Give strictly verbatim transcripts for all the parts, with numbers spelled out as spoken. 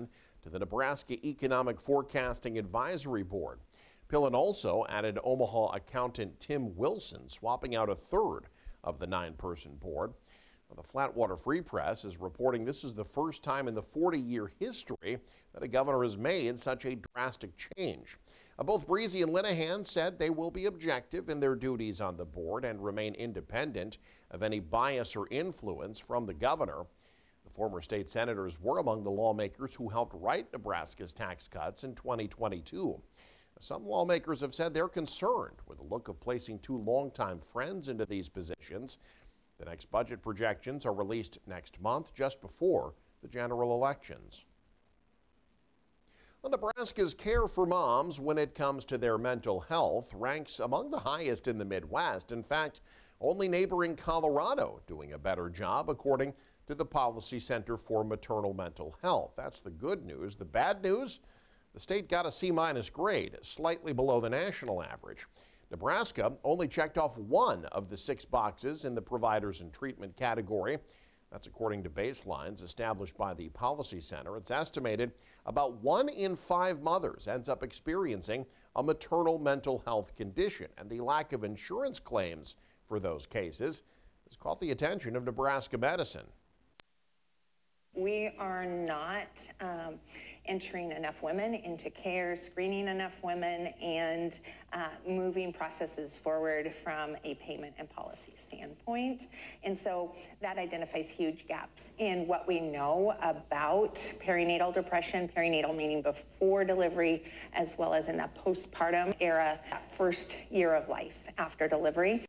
Linehan to the Nebraska Economic Forecasting Advisory Board. Pillen also added Omaha accountant Tim Wilson, swapping out a third of the nine-person board. The Flatwater Free Press is reporting this is the first time in the forty-year history that a governor has made such a drastic change. Uh, both Breezy and Linehan said they will be objective in their duties on the board and remain independent of any bias or influence from the governor. The former state senators were among the lawmakers who helped write Nebraska's tax cuts in twenty twenty-two. Some lawmakers have said they're concerned with the look of placing two longtime friends into these positions. The next budget projections are released next month, just before the general elections. Well, Nebraska's care for moms when it comes to their mental health ranks among the highest in the Midwest. In fact, only neighboring Colorado doing a better job, according to the Policy Center for Maternal Mental Health. That's the good news. The bad news, the state got a C-minus grade, slightly below the national average. Nebraska only checked off one of the six boxes in the providers and treatment category. That's according to baselines established by the Policy Center. It's estimated about one in five mothers ends up experiencing a maternal mental health condition, and the lack of insurance claims for those cases has caught the attention of Nebraska Medicine. We are not um, entering enough women into care, screening enough women, and uh, moving processes forward from a payment and policy standpoint. And so that identifies huge gaps in what we know about perinatal depression, perinatal meaning before delivery, as well as in that postpartum era, that first year of life after delivery.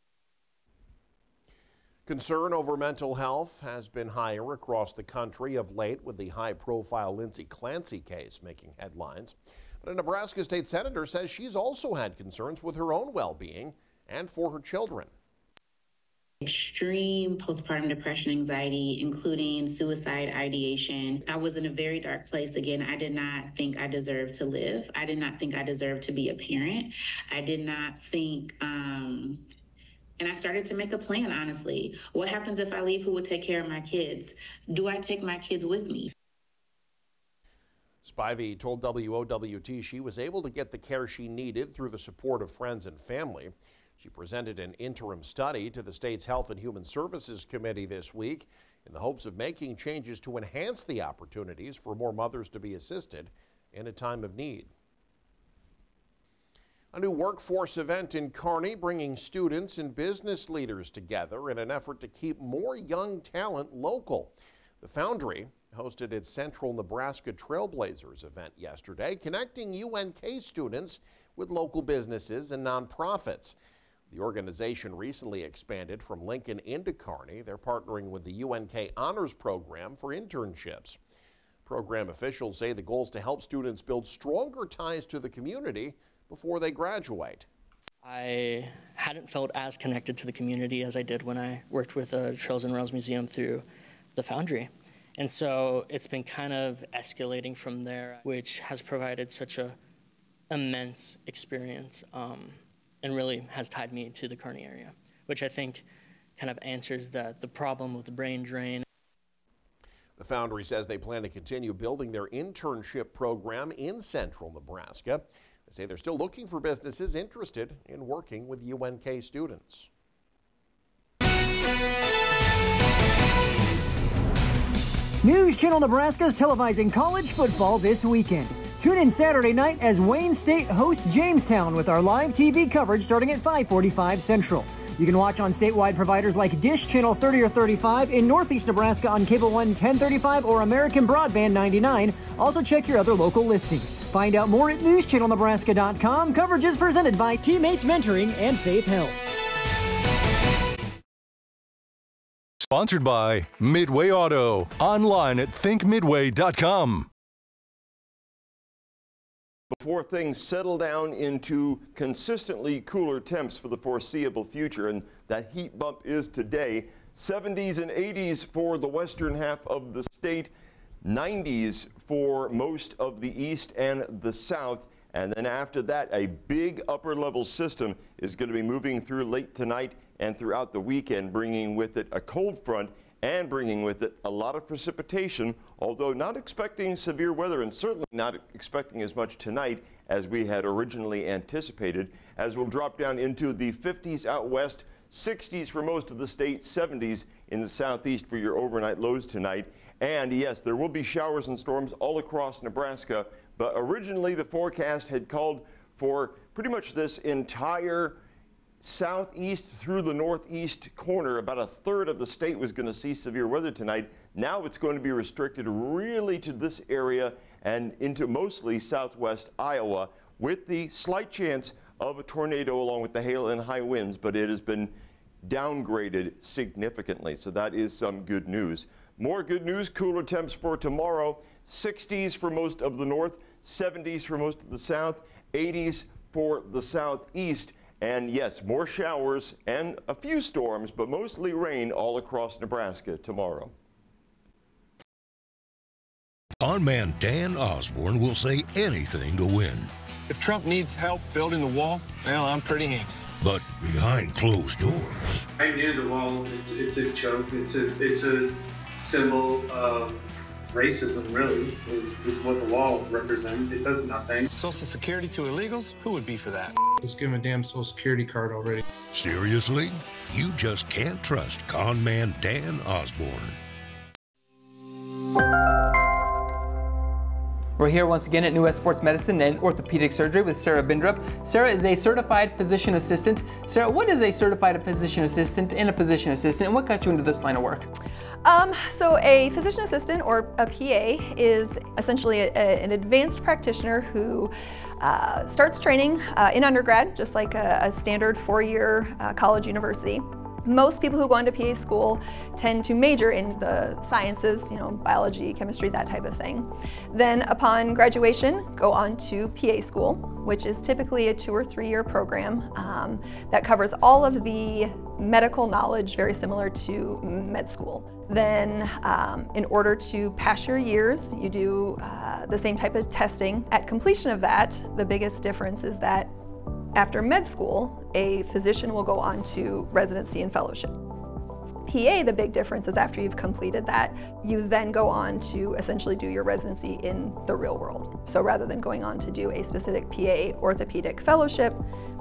Concern over mental health has been higher across the country of late, with the high-profile Lindsay Clancy case making headlines. But a Nebraska state senator says she's also had concerns with her own well-being and for her children. Extreme postpartum depression, anxiety, including suicide ideation. I was in a very dark place. Again, I did not think I deserved to live. I did not think I deserved to be a parent. I did not think... Um, And I started to make a plan, honestly. What happens if I leave? Who will take care of my kids? Do I take my kids with me? Spivey told W O W T she was able to get the care she needed through the support of friends and family. She presented an interim study to the state's Health and Human Services Committee this week in the hopes of making changes to enhance the opportunities for more mothers to be assisted in a time of need. A new workforce event in Kearney bringing students and business leaders together in an effort to keep more young talent local. The Foundry hosted its Central Nebraska Trailblazers event yesterday, connecting U N K students with local businesses and nonprofits. The organization recently expanded from Lincoln into Kearney. They're partnering with the U N K Honors Program for internships. Program officials say the goal is to help students build stronger ties to the community before they graduate. I hadn't felt as connected to the community as I did when I worked with the Trails and Rails Museum through the Foundry. And so it's been kind of escalating from there, which has provided such a immense experience um, and really has tied me to the Kearney area, which I think kind of answers the, the problem with the brain drain. The Foundry says they plan to continue building their internship program in central Nebraska. They say they're still looking for businesses interested in working with U N K students. News Channel Nebraska is televising college football this weekend. Tune in Saturday night as Wayne State hosts Jamestown with our live T V coverage starting at five forty-five Central. You can watch on statewide providers like Dish Channel thirty or thirty-five, in Northeast Nebraska on Cable One ten thirty-five or American Broadband ninety-nine. Also check your other local listings. Find out more at news channel nebraska dot com. Coverage is presented by Teammates Mentoring and Faith Health. Sponsored by Midway Auto. Online at think midway dot com. Before things settle down into consistently cooler temps for the foreseeable future, and that heat bump is today, seventies and eighties for the western half of the state, nineties for most of the east and the south, and then after that a big upper level system is going to be moving through late tonight and throughout the weekend, bringing with it a cold front and bringing with it a lot of precipitation, although not expecting severe weather and certainly not expecting as much tonight as we had originally anticipated, as we'll drop down into the fifties out west, sixties for most of the state, seventies in the southeast for your overnight lows tonight. And yes, there will be showers and storms all across Nebraska, but originally the forecast had called for pretty much this entire southeast through the northeast corner. About a third of the state was going to see severe weather tonight. Now it's going to be restricted really to this area and into mostly southwest Iowa, with the slight chance of a tornado along with the hail and high winds, but it has been downgraded significantly, so that is some good news. More good news, cooler temps for tomorrow, sixties for most of the north, seventies for most of the south, eighties for the southeast. And yes, more showers and a few storms, but mostly rain all across Nebraska tomorrow. Con-man Dan Osborne will say anything to win. If Trump needs help building the wall, well, I'm pretty handy. But behind closed doors. Right near the wall, it's it's a joke. It's a it's a symbol of racism, really, is, is what the wall represents. It does nothing. Social Security to illegals? Who would be for that? Just give him a damn Social Security card already. Seriously? You just can't trust con-man Dan Osborne. We're here once again at New West Sports Medicine and Orthopedic Surgery with Sarah Bindrup. Sarah is a certified physician assistant. Sarah, what is a certified physician assistant and a physician assistant, and what got you into this line of work? Um, so a physician assistant, or a P A, is essentially a, a, an advanced practitioner who uh, starts training uh, in undergrad, just like a, a standard four-year uh, college university. Most people who go into P A school tend to major in the sciences, you know, biology, chemistry, that type of thing. Then upon graduation, go on to P A school, which is typically a two or three year program um, that covers all of the medical knowledge, very similar to med school. Then um, in order to pass your years, you do uh, the same type of testing. At completion of that, the biggest difference is that after med school, a physician will go on to residency and fellowship. P A, the big difference is after you've completed that, you then go on to essentially do your residency in the real world. So rather than going on to do a specific P A orthopedic fellowship,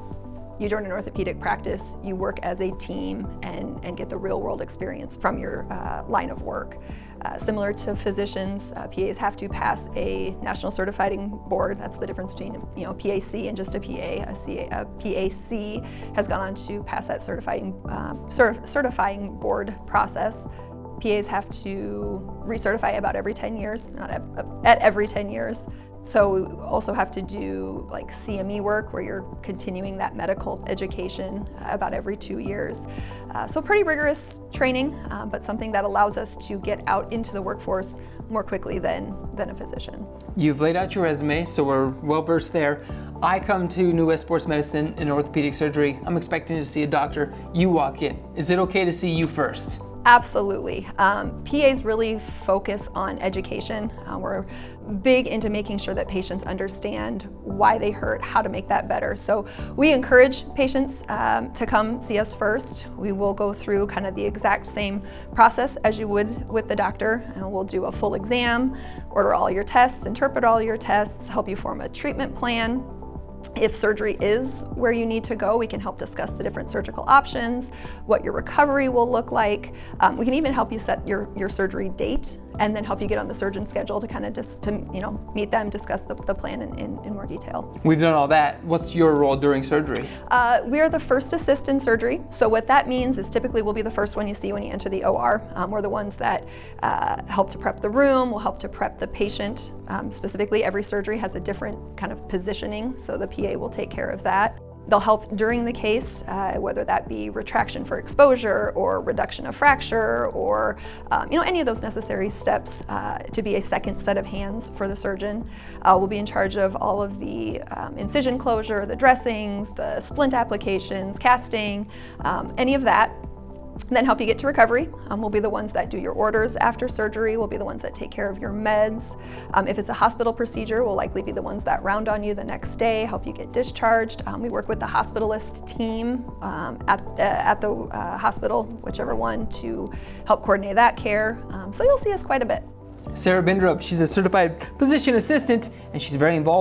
you join an orthopedic practice, you work as a team and, and get the real world experience from your uh, line of work. Uh, similar to physicians, uh, P As have to pass a national certifying board. That's the difference between, you know, P A C and just a P A. A, C A, a P A C has gone on to pass that certifying, uh, cert certifying board process. P As have to recertify about every ten years, not at, at every ten years. So we also have to do like C M E work where you're continuing that medical education about every two years. Uh, so pretty rigorous training, uh, but something that allows us to get out into the workforce more quickly than, than a physician. You've laid out your resume, so we're well versed there. I come to New West Sports Medicine and Orthopedic Surgery. I'm expecting to see a doctor. You walk in. Is it okay to see you first? Absolutely. Um, P As really focus on education. Uh, we're big into making sure that patients understand why they hurt, how to make that better. So we encourage patients um, to come see us first. We will go through kind of the exact same process as you would with the doctor, and we'll do a full exam, order all your tests, interpret all your tests, help you form a treatment plan. If surgery is where you need to go, we can help discuss the different surgical options, what your recovery will look like. Um, we can even help you set your, your surgery date and then help you get on the surgeon schedule to kind of just to, you know, meet them, discuss the, the plan in, in, in more detail. We've done all that. What's your role during surgery? Uh, we are the first assist in surgery. So what that means is typically we'll be the first one you see when you enter the O R. Um, we're the ones that uh, help to prep the room, we'll help to prep the patient. Um, specifically, every surgery has a different kind of positioning, so the P A will take care of that. They'll help during the case, uh, whether that be retraction for exposure or reduction of fracture or um, you know, any of those necessary steps uh, to be a second set of hands for the surgeon. Uh, we'll be in charge of all of the um, incision closure, the dressings, the splint applications, casting, um, any of that. and then help you get to recovery. Um, we'll be the ones that do your orders after surgery. We'll be the ones that take care of your meds. Um, if it's a hospital procedure, we'll likely be the ones that round on you the next day, help you get discharged. Um, we work with the hospitalist team um, at the, at the uh, hospital, whichever one, to help coordinate that care. Um, so you'll see us quite a bit. Sarah Bendrup, she's a certified physician assistant, and she's very involved